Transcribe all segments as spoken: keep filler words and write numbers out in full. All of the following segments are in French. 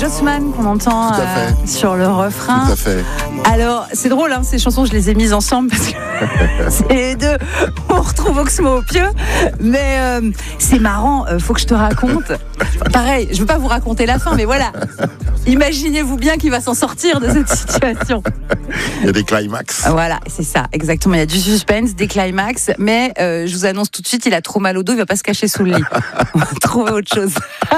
Jossman qu'on entend euh, sur le refrain. Tout à fait. Alors, c'est drôle, hein, ces chansons, je les ai mises ensemble parce que c'est les deux. On retrouve Oxmo au pieu. Mais euh, c'est marrant, euh, faut que je te raconte. Pareil, je veux pas vous raconter la fin, mais voilà. Imaginez-vous bien qu'il va s'en sortir de cette situation. Il y a des climax. Voilà, c'est ça, exactement. Il y a du suspense, des climax, mais euh, je vous annonce tout de suite, il a trop mal au dos, il va pas se cacher sous le lit. On va trouver autre chose.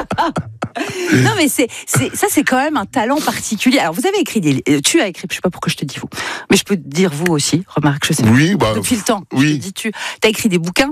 Non, mais c'est, c'est, ça, c'est quand même un talent particulier. Alors, vous avez écrit des, tu as écrit, je sais pas pourquoi je te dis vous, mais je peux te dire vous aussi. Remarque, je sais. Oui, bah, depuis le temps. Oui. Je te dis tu. T'as écrit des bouquins.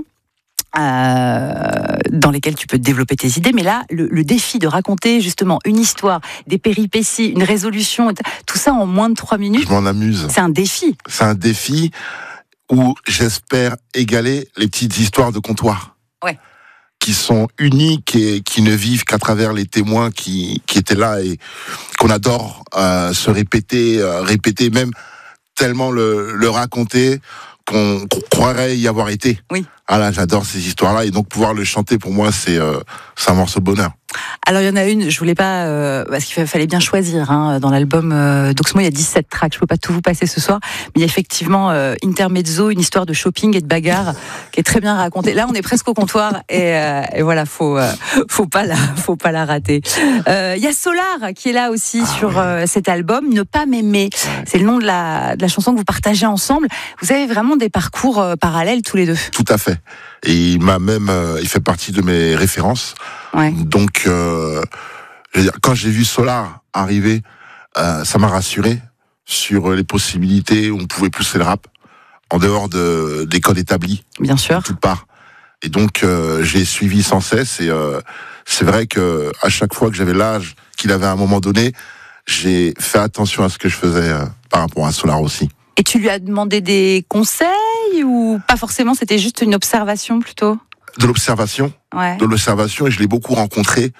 Euh, dans lesquels tu peux développer tes idées, mais là, le, le défi de raconter justement une histoire, des péripéties, une résolution, tout ça en moins de trois minutes. Je m'en amuse. C'est un défi. C'est un défi où j'espère égaler les petites histoires de comptoir. Ouais. Qui sont uniques et qui ne vivent qu'à travers les témoins qui, qui étaient là et qu'on adore euh, se répéter, euh, répéter même tellement le, le raconter qu'on, qu'on croirait y avoir été. Oui. Ah là, j'adore ces histoires-là et donc pouvoir le chanter pour moi, c'est, euh, c'est un morceau de bonheur. Alors il y en a une, je voulais pas, euh, parce qu'il fallait bien choisir. Hein, dans l'album euh, d'Oxmo, il y a dix-sept tracks. Je peux pas tout vous passer ce soir, mais il y a effectivement euh, Intermezzo, une histoire de shopping et de bagarre qui est très bien racontée. Là, on est presque au comptoir et, euh, et voilà, faut euh, faut pas la faut pas la rater. Euh, Il y a Solar qui est là aussi ah, sur ouais. euh, cet album. Ne pas m'aimer, ouais. C'est le nom de la de la chanson que vous partagez ensemble. Vous avez vraiment des parcours euh, parallèles tous les deux. Tout à fait. Et il m'a même, euh, il fait partie de mes références. Ouais. Donc, euh, quand j'ai vu Solar arriver, euh, ça m'a rassuré sur les possibilités où on pouvait pousser le rap en dehors de, des codes établis. Bien sûr. De toutes parts. Et donc, euh, j'ai suivi sans cesse. Et euh, c'est vrai que à chaque fois que j'avais l'âge qu'il avait à un moment donné, j'ai fait attention à ce que je faisais euh, par rapport à Solar aussi. Et tu lui as demandé des conseils ou pas forcément, c'était juste une observation plutôt ? De l'observation, ouais. de l'observation, et je l'ai beaucoup rencontré.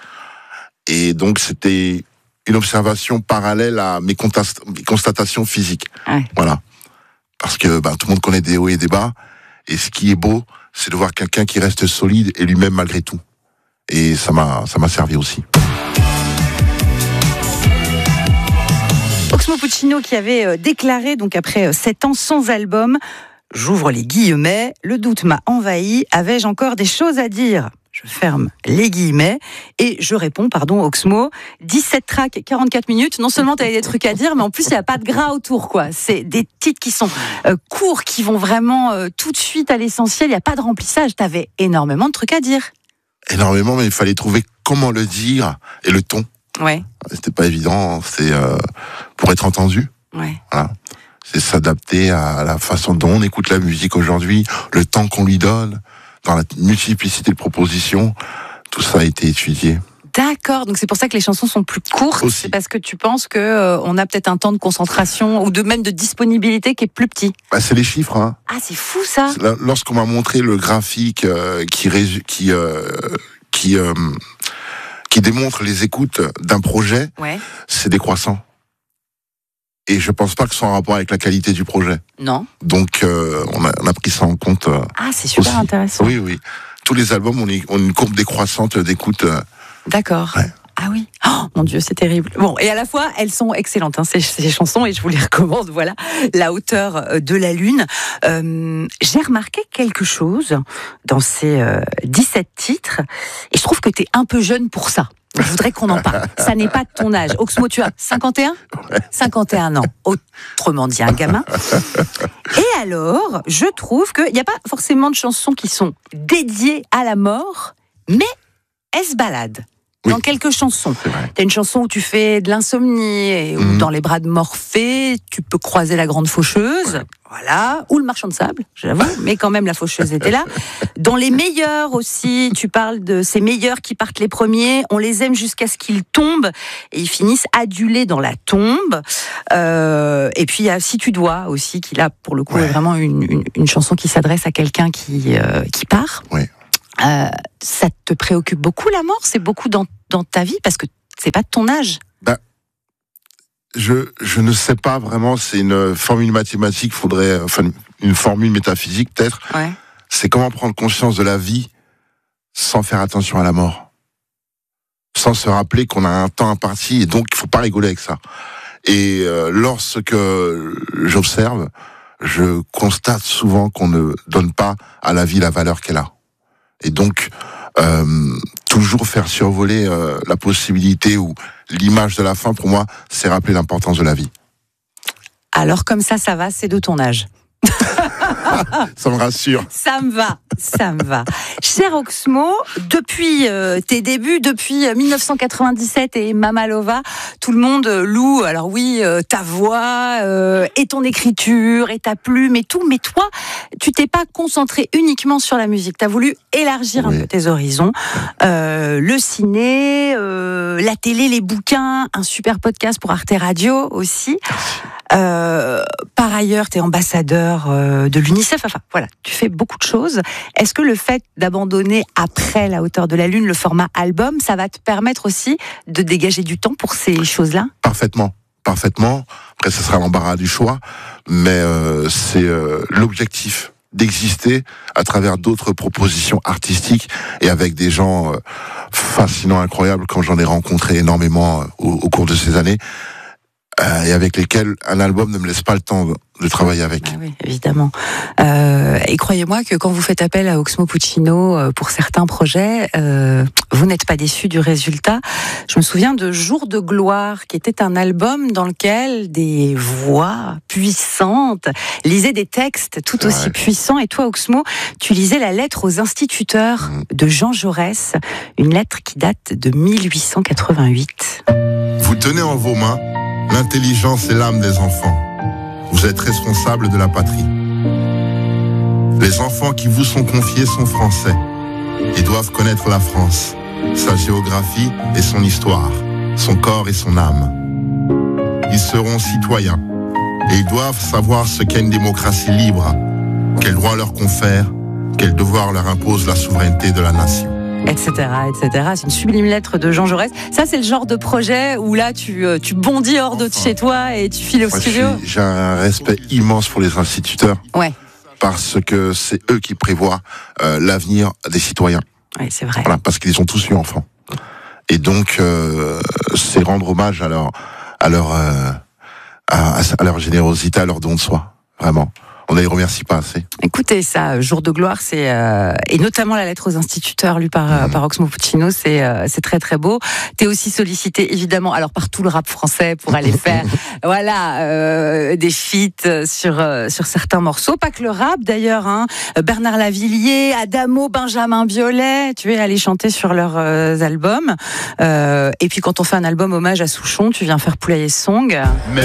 Et donc, c'était une observation parallèle à mes, contas- mes constatations physiques. Ouais. Voilà. Parce que bah, tout le monde connaît des hauts et des bas. Et ce qui est beau, c'est de voir quelqu'un qui reste solide et lui-même malgré tout. Et ça m'a, ça m'a servi aussi. Oxmo Puccino qui avait déclaré, donc après sept ans sans album, j'ouvre les guillemets, le doute m'a envahi, avais-je encore des choses à dire ? Je ferme les guillemets et je réponds, pardon, Oxmo, dix-sept tracks, quarante-quatre minutes, non seulement tu avais des trucs à dire, mais en plus il n'y a pas de gras autour, quoi. C'est des titres qui sont euh, courts, qui vont vraiment euh, tout de suite à l'essentiel, il n'y a pas de remplissage, tu avais énormément de trucs à dire. Énormément, mais il fallait trouver comment le dire et le ton. Ouais. C'était pas évident, c'est euh, pour être entendu. Ouais. Voilà. C'est s'adapter à la façon dont on écoute la musique aujourd'hui, le temps qu'on lui donne, dans la multiplicité de propositions, tout ça a été étudié. D'accord, donc c'est pour ça que les chansons sont plus courtes, aussi. C'est parce que tu penses que euh, on a peut-être un temps de concentration ou de même de disponibilité qui est plus petit. Bah, c'est les chiffres, hein. Ah, c'est fou ça. C'est, lorsqu'on m'a montré le graphique euh, qui résu- qui euh, qui euh, qui démontre les écoutes d'un projet, ouais. C'est décroissant. Et je pense pas que ce soit en rapport avec la qualité du projet. Non. Donc euh, on, a, on a pris ça en compte. Euh, ah, c'est super aussi. Intéressant. Oui, oui. Tous les albums ont une, ont une courbe décroissante d'écoute. Euh, D'accord. Ouais. Ah oui. Oh mon Dieu, c'est terrible. Bon, et à la fois, elles sont excellentes, hein, ces, ces chansons, et je vous les recommande. Voilà, La hauteur de la lune. Euh, j'ai remarqué quelque chose dans ces euh, dix-sept titres, et je trouve que t'es un peu jeune pour ça. Je voudrais qu'on en parle. Ça n'est pas de ton âge. Oxmo, tu as cinquante et un ? Ouais. cinquante et un ans. Autrement dit, un gamin. Et alors, je trouve qu'il n'y a pas forcément de chansons qui sont dédiées à la mort, mais elles se baladent. Oui. Dans quelques chansons. T'as une chanson où tu fais de l'insomnie, et où mmh. dans les bras de Morphée, tu peux croiser la grande faucheuse, ouais. Voilà, ou le marchand de sable, j'avoue, mais quand même la faucheuse était là. Dans les meilleurs aussi, tu parles de ces meilleurs qui partent les premiers, on les aime jusqu'à ce qu'ils tombent, et ils finissent adulés dans la tombe. Euh, et puis il y a Si tu dois aussi, qui là, pour le coup, ouais. est vraiment une, une, une chanson qui s'adresse à quelqu'un qui, euh, qui part. Oui. Euh, ça te préoccupe beaucoup la mort ? C'est beaucoup dans, dans ta vie parce que c'est pas de ton âge. Ben, je, je ne sais pas vraiment, c'est une formule mathématique, faudrait, enfin, une formule métaphysique peut-être. Ouais. C'est comment prendre conscience de la vie sans faire attention à la mort. sans se rappeler qu'on a un temps imparti, et donc il faut pas rigoler avec ça. Et euh, lorsque j'observe, je constate souvent qu'on ne donne pas à la vie la valeur qu'elle a. Et donc, euh, toujours faire survoler euh, la possibilité ou l'image de la fin, pour moi, c'est rappeler l'importance de la vie. Alors comme ça, ça va, c'est de ton âge. Ça me rassure. Ça me va, ça me va. Cher Oxmo, depuis euh, tes débuts, depuis mille neuf cent quatre-vingt-dix-sept et Mamalova, tout le monde loue, alors oui, euh, ta voix, euh, et ton écriture, et ta plume, et tout, mais toi, tu t'es pas concentré uniquement sur la musique, tu as voulu élargir oui. un peu tes horizons. Euh, le ciné, euh, la télé, les bouquins, un super podcast pour Arte Radio aussi. Euh, par ailleurs, tu es ambassadeur euh, de l'UNICEF, enfin voilà, tu fais beaucoup de choses. Est-ce que le fait d'abandonner après La hauteur de la lune le format album, ça va te permettre aussi de dégager du temps pour ces choses-là ? Parfaitement, parfaitement. Après, ce sera l'embarras du choix, mais euh, c'est euh, l'objectif d'exister à travers d'autres propositions artistiques et avec des gens euh, fascinants, incroyables, comme j'en ai rencontré énormément euh, au, au cours de ces années. Euh, et avec lesquels un album ne me laisse pas le temps de, de travailler avec. Ah oui, évidemment. Euh, et croyez-moi que quand vous faites appel à Oxmo Puccino euh, pour certains projets, euh, vous n'êtes pas déçus du résultat. Je me souviens de Jour de gloire, qui était un album dans lequel des voix puissantes lisaient des textes tout C'est aussi vrai. puissants. Et toi, Oxmo, tu lisais la lettre aux instituteurs mmh. de Jean Jaurès, une lettre qui date de mille huit cent quatre-vingt-huit. Vous tenez en vos mains l'intelligence et l'âme des enfants. Vous êtes responsables de la patrie. Les enfants qui vous sont confiés sont français. Ils doivent connaître la France, sa géographie et son histoire, son corps et son âme. Ils seront citoyens et ils doivent savoir ce qu'est une démocratie libre, quels droits leur confère, quels devoirs leur impose la souveraineté de la nation. Etc, et cetera. C'est une sublime lettre de Jean Jaurès. Ça, c'est le genre de projet où là, tu, tu bondis hors de chez toi et tu files au Moi, studio. Suis, j'ai un respect immense pour les instituteurs. Ouais. Parce que c'est eux qui prévoient euh, l'avenir des citoyens. Oui, c'est vrai. Voilà, parce qu'ils ont tous eu enfants. Et donc, euh, c'est rendre hommage à leur, à leur, euh, à, à leur générosité, à leur don de soi. Vraiment. On ne les remercie pas assez. Écoutez, ça, Jour de gloire, c'est euh, et notamment la lettre aux instituteurs lue par, mmh. par Oxmo Puccino, c'est euh, c'est très très beau. T'es aussi sollicité évidemment, alors par tout le rap français pour aller faire, voilà, euh, des feats sur euh, sur certains morceaux, pas que le rap d'ailleurs. Hein. Bernard Lavilliers, Adamo, Benjamin Biolay, tu es allé chanter sur leurs euh, albums. Euh, et puis quand on fait un album hommage à Souchon, tu viens faire Poulailler Song. Mais